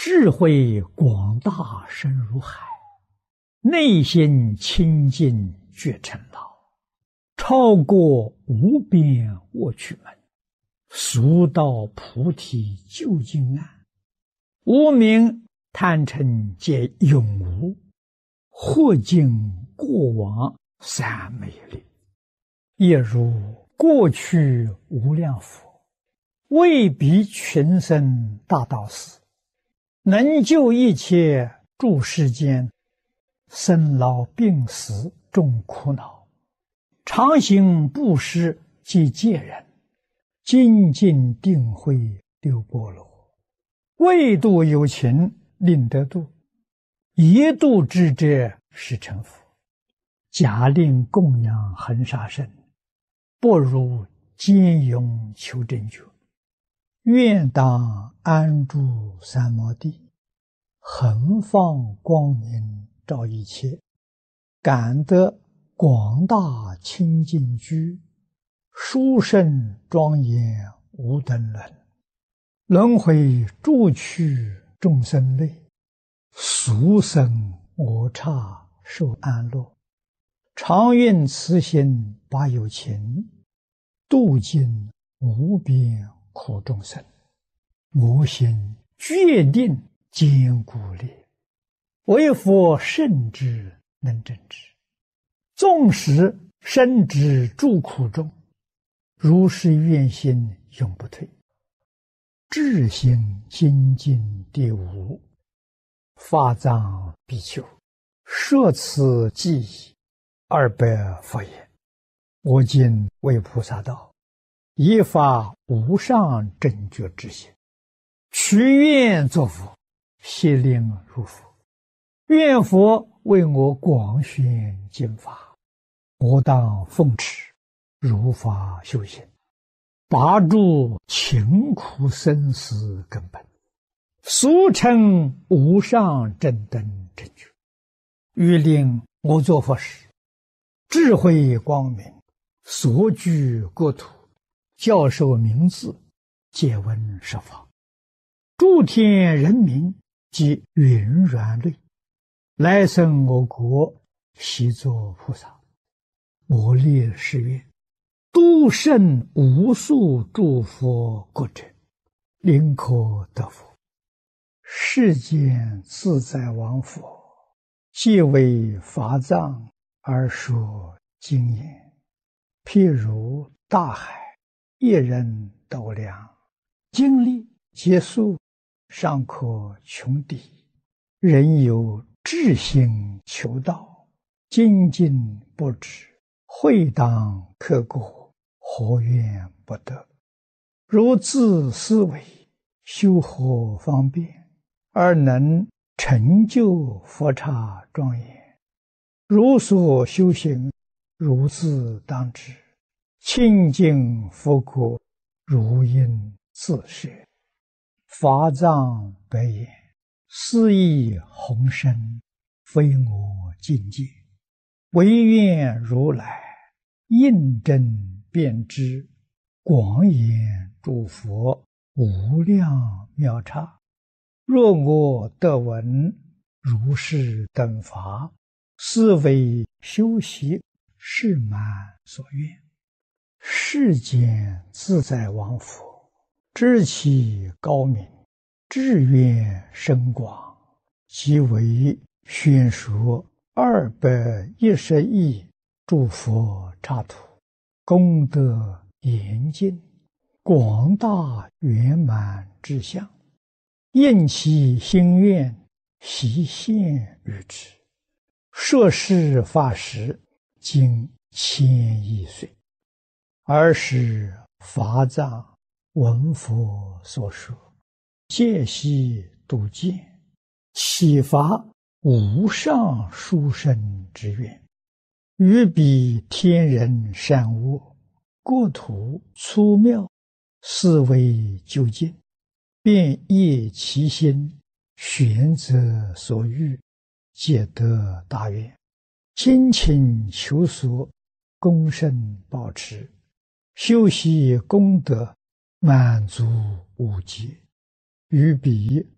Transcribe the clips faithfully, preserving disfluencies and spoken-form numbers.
智慧广大深如海，内心清净觉成老，超过无边卧趣门，速到菩提究竟岸。无明贪嗔皆永无，或尽过往三昧力，也如过去无量佛，为彼群生大道士，能救一切诸世间生老病死众苦恼，常行布施及戒人，精进定慧六波罗，为度有情令得度，一度之者是成佛。假令供养恒沙身，不如坚勇求真觉。愿当安住三摩地，恒放光明照一切，感得广大清净居，殊胜庄严无等伦。轮回诸趣众生类，俗生我刹受安乐。常愿慈心把有情，度尽无边苦众生。我心决定坚固力，为佛圣之能正之。纵使身之诸苦中，如是愿心永不退。智心精进第五，法藏比丘，摄此记忆二百佛言：我今为菩萨道，依发无上正觉之心，许愿作佛，悉令如佛。愿佛为我广宣经法，我当奉持，如法修行，拔除勤苦生死根本，俗称无上正等正觉。欲令我作佛时，智慧光明，所居国土，教授名字，借闻十方，诸天人民及云软类，来生我国，悉作菩萨。我立誓愿，度胜无数诸佛国者，临可得佛。世间自在王佛，皆为法藏而说经言，譬如大海，一人斗量，经历结束，尚可穷敌。人有志心求道，精进不止，会当刻过，何怨不得？如自思维，修何方便，而能成就佛刹庄严？如所修行，如自当知，清净佛国，如应自摄。法藏白言：斯亦宏深，非我境界，唯愿如来印证遍知，广演诸佛无量妙刹。若我得闻如是等法，是为修习是满所愿。世间自在王佛，知其高明，志愿深广，即为宣说二百一十亿诸佛刹土，功德严尽，广大圆满之相，应其心愿，悉现于之。摄事法时，经千亿岁，尔时法藏闻佛所说，戒悉度见，启发无上殊胜之愿，于彼天人善恶，国土粗妙，思维究竟，便业其心，选择所欲，皆得大愿，精勤求索，功胜保持，修习功德，满足无极，于彼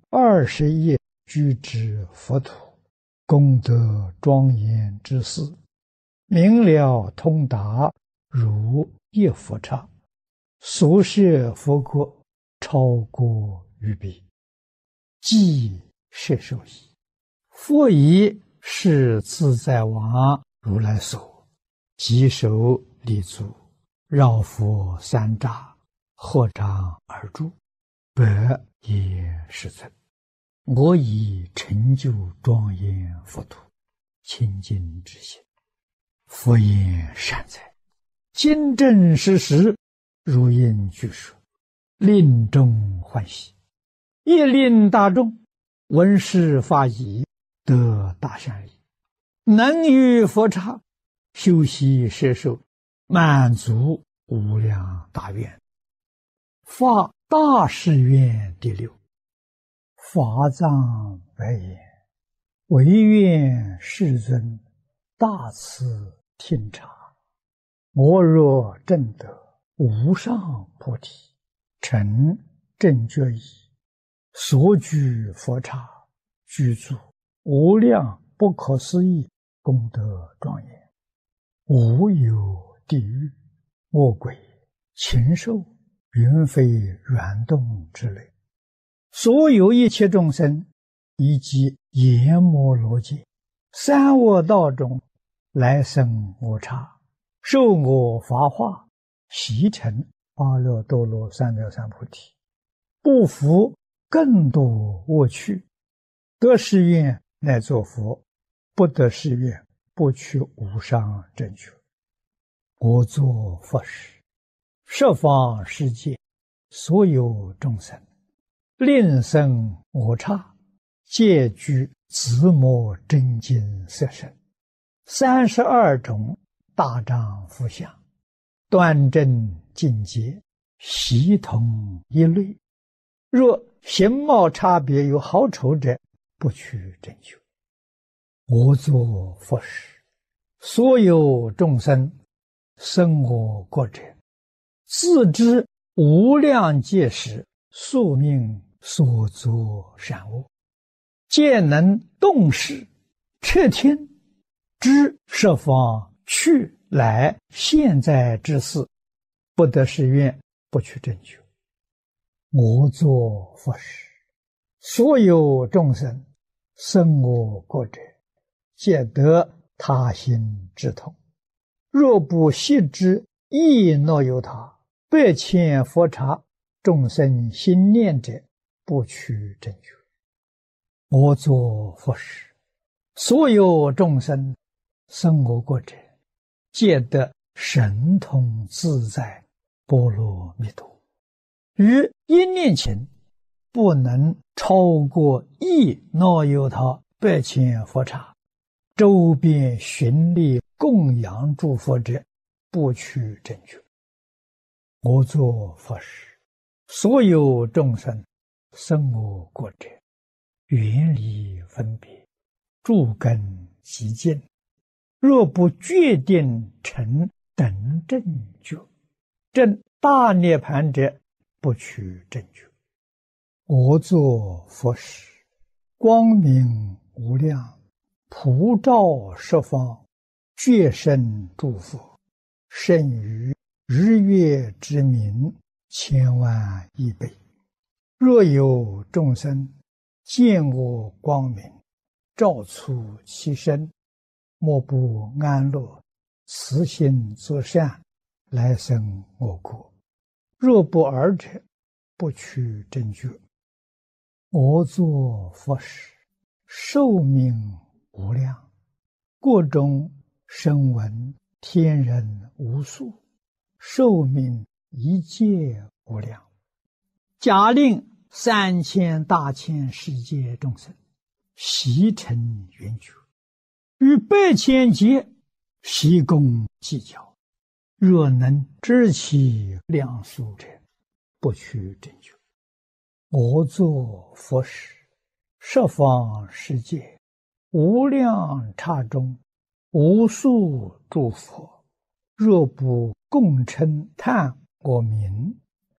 二十业具之佛土，功德庄严之事，明了通达，如一佛刹，所摄佛国超过于彼，即摄受矣。佛以是自在王如来所，即手立足，绕佛三匝，合掌而住，百也是尊。我以成就庄严佛土，清净之心，佛言善哉，今正实实，如应具说，令众欢喜，亦令大众闻是法已，得大善利，能于佛刹修习摄受，满足无量大愿。发大誓愿第六。法藏白言：唯愿世尊大慈听察，我若证得无上菩提，成正觉已，所居佛刹，具足无量不可思议功德庄严，无有地狱、恶鬼、禽兽、云飞软动之类，所有一切众生，以及阎摩罗界、三恶道中来生我刹，受我法化，习成阿耨多罗三藐三菩提，不服更多恶趣，得誓愿乃作佛，不得誓愿不取无上正觉。我作佛时，十方世界所有众生，令生我刹，皆具自摩真经色身，三十二种大丈夫相，端正净洁，悉同一类。若形貌差别有好丑者，不取正觉。我作佛时，所有众生生我国者，自知无量劫时宿命所作善恶，皆能动识彻听，知十方去来现在之事，不得誓愿不取正觉。我作佛时，所有众生生我国者，皆得他心之痛，若不悉知亦若有他，百千佛刹众生心念者，不取正觉。我作佛时，所有众生生我国者，皆得神通自在波罗蜜多，于一念前不能超过一若有他百千佛刹，周边寻力供养诸佛者，不取正觉。我作佛时，所有众生生我国者，远离分别，诸根极净，若不决定成等正觉，证大涅盘者，不取正觉。我作佛时，光明无量，普照十方，觉生诸佛，胜于日月之明千万亿倍。若有众生见我光明，照出其身，莫不安乐，慈心作善，来生我国。若不尔者，不取正觉。我作佛时，寿命无量，国中声闻天人无数，寿命一切无量。假令三千大千世界众生悉成圆觉，与百千劫悉共计较，若能知其量数者，不取正觉。我作佛时，十方世界无量刹中，无数诸佛，若不共称叹我名，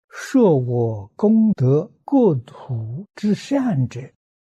设我功德国土之善者，